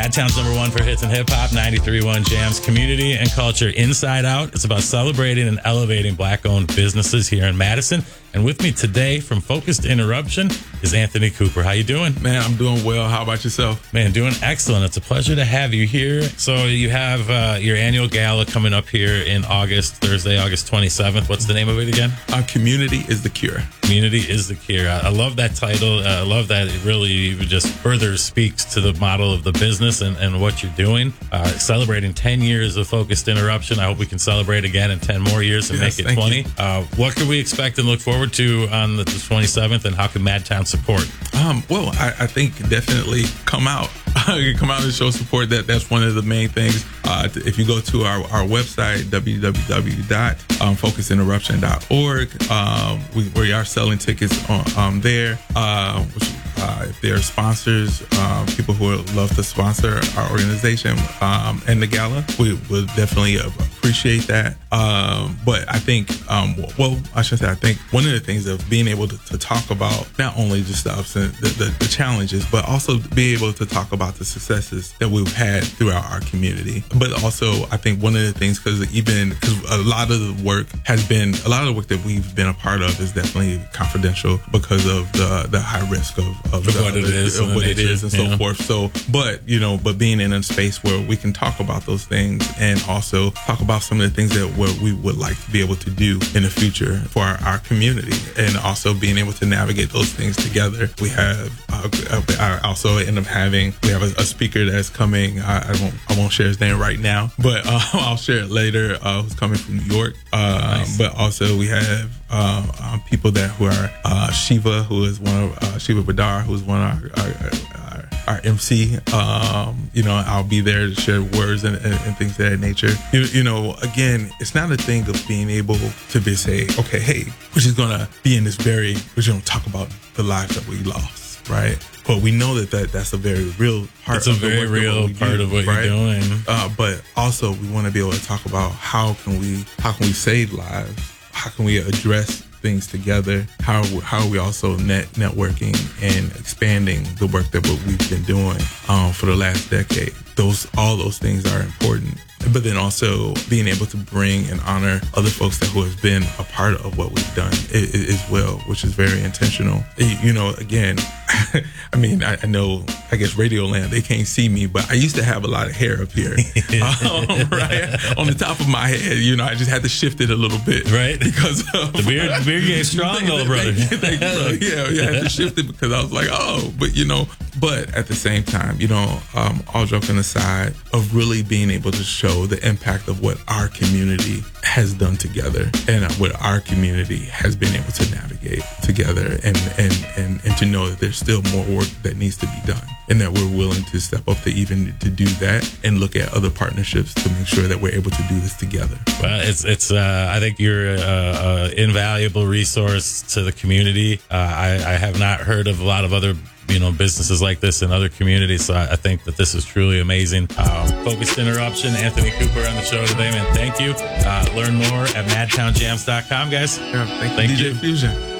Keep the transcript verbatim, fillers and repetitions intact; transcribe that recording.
Madtown's number one for hits and hip hop, ninety-three point one Jams, community and culture inside out. It's about celebrating and elevating black-owned businesses here in Madison. And with me today from Focused Interruption is Anthony Cooper. How you doing? Man, I'm doing well. How about yourself? Man, doing excellent. It's a pleasure to have you here. So you have uh, your annual gala coming up here in August, Thursday, August twenty-seventh. What's the name of it again? Our community is the cure. Community is the cure. I, I love that title. Uh, I love that it really just further speaks to the model of the business and, and what you're doing. Uh, celebrating ten years of Focused Interruption. I hope we can celebrate again in ten more years and Yes, make it thank twenty. you. Uh, what can we expect and look forward to on the twenty-seventh, and how can Madtown support? Um, well, I, I think definitely come out. Come out and show support. That that's one of the main things. Uh, if you go to our, our website, w w w dot focus interruption dot org, um, we, we are selling tickets on, um, there. Uh, which, uh, if there are sponsors, um, people who would love to sponsor our organization um, and the gala, we would definitely appreciate that. Um, but I think, um, well, I should say, I think one of the things of being able to, to talk about not only just the ups and the, the, the challenges, but also be able to talk about the successes that we've had throughout our community. But also, I think one of the things, because even because a lot of the work has been, a lot of the work that we've been a part of is definitely confidential because of the the high risk of, of, Of the, what it is of and what the it nature, is and so yeah. forth. So, but you know, but being in a space where we can talk about those things and also talk about some of the things that what we would like to be able to do in the future for our, our community, and also being able to navigate those things together. We have uh, I also end up having we have a, a speaker that's coming. I, I won't I won't share his name right now, but uh, I'll share it later. Uh, who's coming from New York? Uh, Nice. But also we have uh, um, people that who are uh, Shiva, who is one of uh, Shiva Badar, who's one of our, our, our, our M C. Um, you know, I'll be there to share words and, and, and things of that nature. You, you know, again, it's not a thing of being able to be say, okay, hey, we're just gonna be in this very, we're just gonna talk about the lives that we lost, right? But we know that, that that's a very real part. It's a of the very work of what real we part do, of what right? you're doing. Uh, but also, we want to be able to talk about how can we how can we save lives? How can we address things together? How how are we also net networking and expanding the work that what we've been doing um, for the last decade? Those all those things are important. But then also being able to bring and honor other folks that who have been a part of what we've done i- i- as well, which is very intentional. You you know, again, I mean, I, I know, I guess Radioland, they can't see me, but I used to have a lot of hair up here, um, right on the top of my head. You know, I just had to shift it a little bit, Right. Because of, The beard, the beard game strong, Thank you, though, brother. Thank you, thank you, brother. Yeah, yeah, I had to shift it because I was like, oh, but you know, but at the same time, you know, um, all joking aside, of really being able to show the impact of what our community has done together and what our community has been able to navigate together, and and and, and to know that there's still more work that needs to be done, and that we're willing to step up to even to do that and look at other partnerships to make sure that we're able to do this together. Well, it's it's. Uh, I think you're an invaluable resource to the community. Uh, I, I have not heard of a lot of other, you know, businesses like this in other communities. So I, I think that this is truly amazing. Um, Focused Interruption, Anthony Cooper on the show today, man. Thank you. Uh, learn more at madtown jams dot com, guys. Yeah, thank you, Thank D J you. Fusion.